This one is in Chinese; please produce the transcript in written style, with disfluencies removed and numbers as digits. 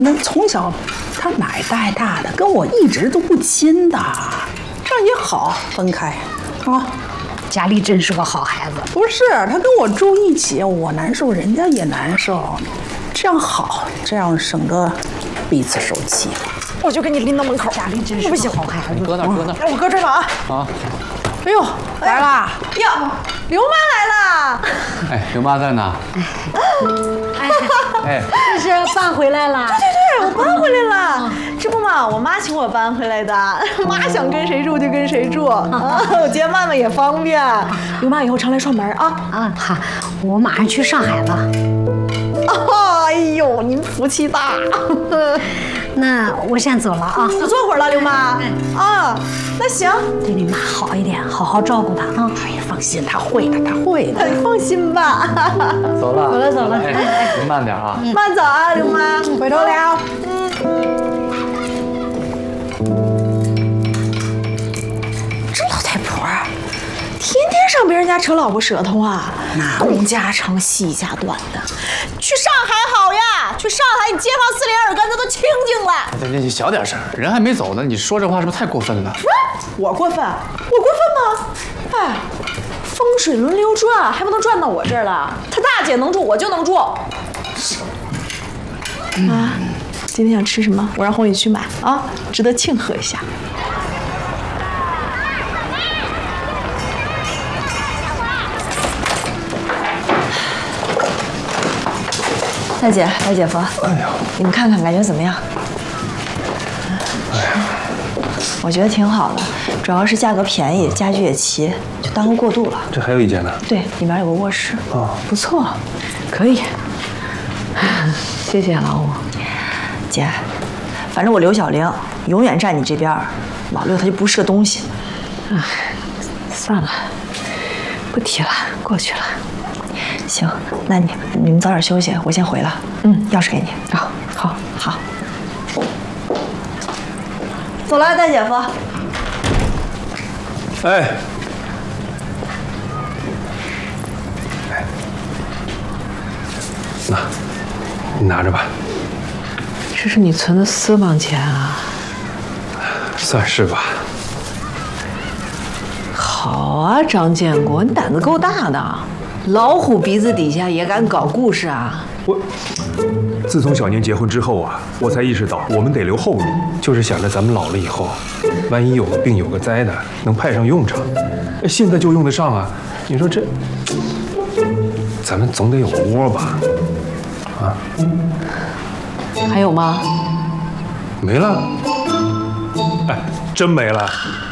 那从小他奶带大的，跟我一直都不亲的，这样也好，分开啊。 佳丽真是个好孩子。 不是，他跟我住一起，我难受，人家也难受，这样好，这样省得彼此受气。 我就给你拎到门口。佳丽真是个好孩子。 你搁那儿，搁那儿。 我搁这儿吧啊。 啊。 哎呦，来啦！ 哟，刘妈来了。 哎，刘妈在呢。 哎，这是搬回来了。 对，我搬回来了。这不嘛，我妈请我搬回来的。妈想跟谁住就跟谁住啊，我接曼曼也方便。刘妈以后常来串门啊。 啊，好，我马上去上海了。 哎呦，您福气大。 那我先走了啊。 我坐会儿了，刘妈。啊，那行。 对你妈好一点，好好照顾她啊。 哎呀，放心，她会的，她会的。 放心吧。 走了， 走了。 哎，您慢点啊。 慢走啊，刘妈。 回头聊。 这老太婆儿，天天上别人家扯老婆舌头啊，东家长西家短的。去上海好呀，去上海你街坊四邻耳根子都清净了。 你小点声，人还没走呢，你说这话是不是太过分了？ 我过分？我过分吗？哎，风水轮流转，还不能转到我这儿了。他大姐能住，我就能住。啊，今天想吃什么？我让红宇去买啊，值得庆贺一下。大姐，大姐夫， 哎呀， 你们看看，感觉怎么样？ 哎呀， 我觉得挺好的，主要是价格便宜，家具也齐，就当个过渡了。 这还有一间呢。 对，里面有个卧室。 啊， 不错，可以。谢谢老五。姐，反正我刘小玲永远站你这边，老六他就不是个东西。 哎，算了，不提了，过去了。 行，那你们早点休息，我先回了。钥匙给你。好。走了，大姐夫。 哎，那，你拿着吧。 这是你存的私房钱啊？ 算是吧。 好啊，张建国，你胆子够大的，老虎鼻子底下也敢搞故事啊！ 自从小宁结婚之后啊，我才意识到我们得留后路，就是想着咱们老了以后，万一有个病有个灾的，能派上用场。现在就用得上啊！你说这，咱们总得有个窝吧？啊？ 还有吗？ 没了。哎，真没了。